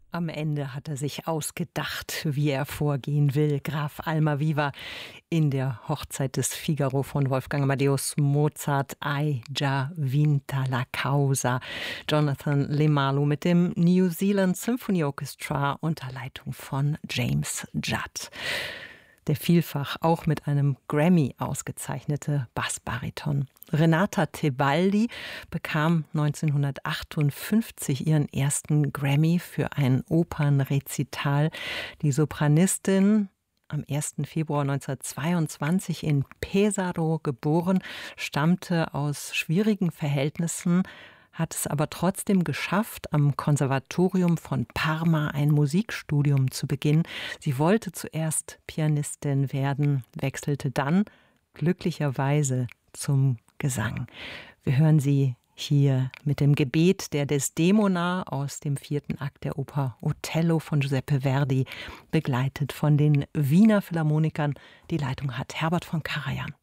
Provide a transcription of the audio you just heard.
Am Ende hat er sich ausgedacht, wie er vorgehen will. Graf Almaviva in der Hochzeit des Figaro von Wolfgang Amadeus Mozart, Hai già vinta la causa. Jonathan Lemalu mit dem New Zealand Symphony Orchestra unter Leitung von James Judd. Der vielfach auch mit einem Grammy ausgezeichnete Bassbariton. Renata Tebaldi bekam 1958 ihren ersten Grammy für ein Opernrezital. Die Sopranistin, am 1. Februar 1922 in Pesaro geboren, stammte aus schwierigen Verhältnissen, hat es aber trotzdem geschafft, am Konservatorium von Parma ein Musikstudium zu beginnen. Sie wollte zuerst Pianistin werden, wechselte dann glücklicherweise zum Gesang. Wir hören sie hier mit dem Gebet der Desdemona aus dem 4. Akt der Oper Otello von Giuseppe Verdi, begleitet von den Wiener Philharmonikern. Die Leitung hat Herbert von Karajan.